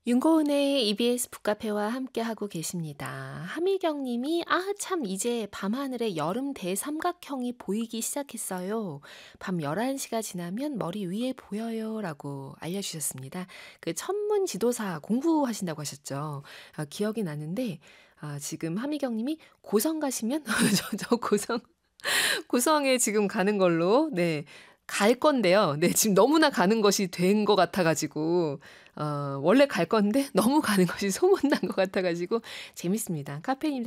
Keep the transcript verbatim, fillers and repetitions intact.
윤고은의 이비에스 북카페와 함께하고 계십니다. 하미경 님이 "아 참 이제 밤하늘에 여름 대삼각형이 보이기 시작했어요. 밤 열한 시가 지나면 머리 위에 보여요."라고 알려주셨습니다. 그 천문 지도사 공부하신다고 하셨죠. 아 기억이 나는데 아 지금 하미경 님이 고성 가시면 저 저 고성 고성에 지금 가는 걸로 네 갈 건데요. 네 지금 너무나 가는 것이 된 것 같아 가지고 어 원래 갈 건데 너무 가는 것이 소문난 것 같아 가지고 재밌습니다. 카페 님들